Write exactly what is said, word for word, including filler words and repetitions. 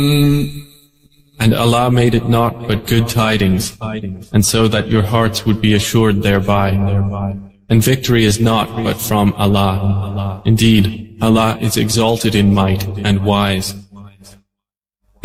And Allah made it not but good tidings, and so that your hearts would be assured thereby. And victory is not but from Allah. Indeed, Allah is exalted in might and wise.